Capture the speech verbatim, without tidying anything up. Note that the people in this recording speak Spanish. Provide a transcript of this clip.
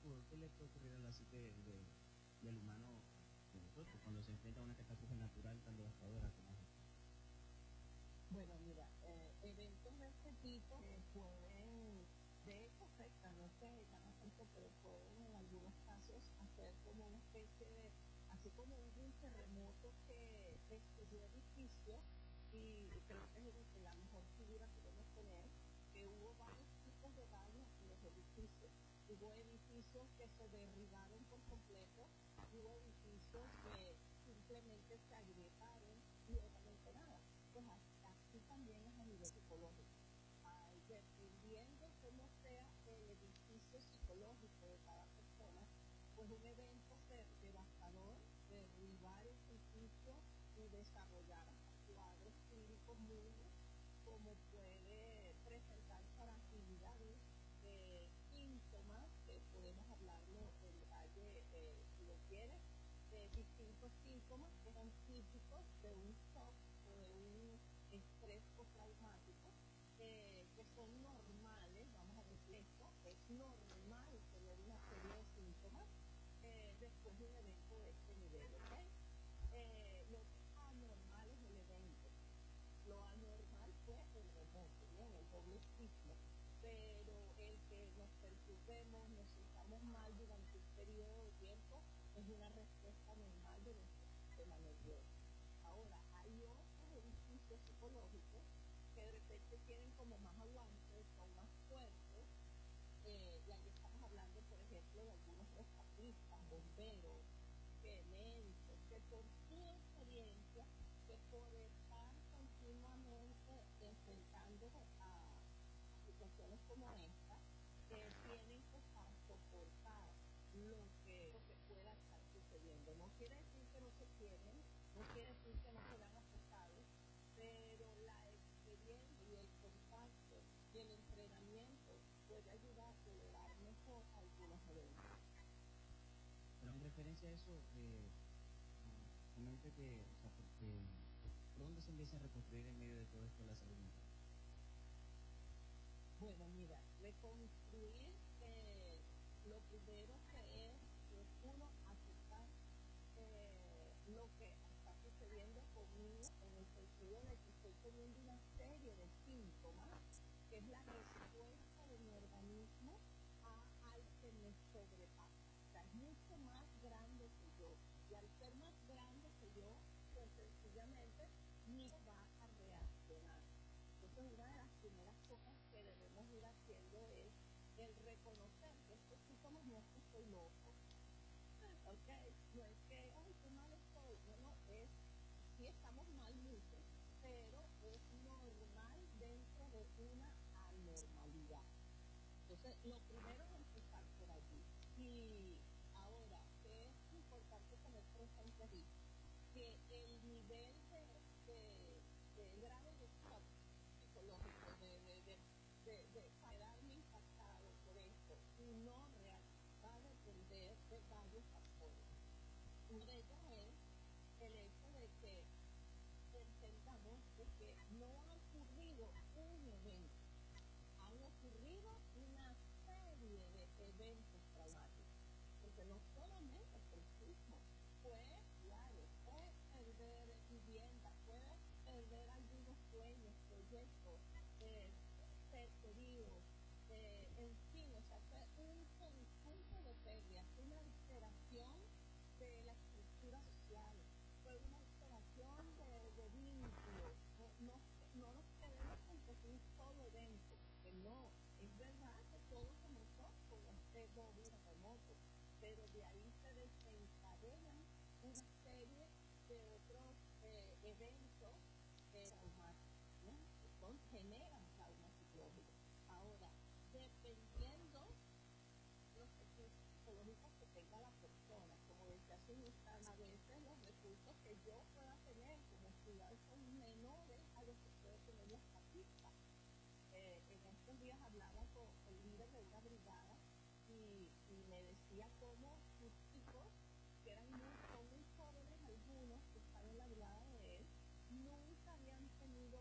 puede, qué le puede ocurrir a la psique de, del humano de nosotros cuando se enfrenta a una catástrofe natural tan devastadora como es esta? Bueno, mira, eh, eventos de este tipo eh, pueden, de hecho afectan, no sé, tan afecto, pero pueden en algunos casos hacer como una especie de, así como hubo un terremoto que destruyó edificios, y creo que es la mejor figura que podemos poner, que hubo varios tipos de daños en los edificios. Hubo edificios que se derribaron por completo, hubo edificios que simplemente se agrietaron y obviamente nada. Pues así también es a nivel psicológico. Ay, dependiendo cómo sea el edificio psicológico de cada persona, pues un evento ser devastador, derribar edificios y desarrollar hasta cuadros clínicos mundos, como puede presentar fragilidades, eh, síntomas, que podemos hablarlo en detalle eh, si lo quieres, de distintos síntomas que son típicos de un shock o de un estrés postraumático, eh, que son normales, vamos a decir esto, es normal tener una serie de síntomas eh, después de un evento de este nivel, ¿ok? Eh, lo que es anormal es el evento. Lo anormal fue el remoto, bien, el doble sismo, pero el que nos perturbemos, nos sintamos mal durante un periodo de tiempo, es una respuesta normal de nuestro sistema nervioso. Ahora, hay otros edificios psicológicos que de repente tienen como más aguante, son más fuertes, eh, y aquí estamos hablando, por ejemplo, de algunos rescatistas, bomberos, que médicos, que por su experiencia, que por estar continuamente enfrentándose a, a situaciones como esta, eh, tienen que soportar lo que, lo que pueda estar sucediendo. No quiere decir que no se quieren, no quiere decir que no se vean afectados, pero la experiencia y el contacto y el entrenamiento puede ayudar a tolerar mejor algunos eventos. Pero en referencia a eso, eh, comenta que, o sea, porque, ¿por dónde se empieza a reconstruir en medio de todo esto la salud mental? Bueno, mira, reconstruir, eh, lo primero que es, es uno, aceptar eh, lo que está sucediendo conmigo, en el sentido de que estoy teniendo una serie de síntomas, que es la respuesta de mi organismo a algo que me sobrepasa. O sea, es mucho más grande que yo. Y al ser más grande que yo, pues sencillamente mi cuerpo va a reaccionar. Entonces, una de las primeras cosas que debemos ir haciendo es el reconocer que estos síntomas no es que estoy loco, ¿ok? No es que, ay, qué mal estoy. No, no, es, sí estamos mal muchos, pero es normal dentro de una anormalidad. Entonces, lo primero es empezar por allí. Y ahora, ¿qué es importante tener presente aquí? Que el nivel de, de, de grado de shock psicológico, de, de, de, de, de quedarme impactado por esto y no reaccionar, va a depender de varios factores. Uno de ellos es el hecho de que entendamos de que no ha ocurrido un evento, han ocurrido una serie de eventos traumáticos, porque no solamente fue el sismo, fue diario, fue perder vivienda, fue perder algunos sueños, proyectos, eh, ser queridos, eh, en fin, o sea, fue un conjunto de pérdidas, fue una alteración de la estructura social, fue una alteración de, de vínculos. No, no, no nos quedemos con que fue un solo evento, porque no, es verdad que todo comenzó con este doble terremoto, pero de ahí se desencadenan una serie de otros eh, eventos eh, traumáticos, ¿no? Que son, generan traumas psicológicos. Ahora, dependiendo los recursos psicológicos que tenga la persona, como decía hace un instante, a veces los recursos que yo pueda tener como ciudad son menores a los que puede tener la estadista. Eh, en estos días hablaba con el líder de una brigada y, y me decía cómo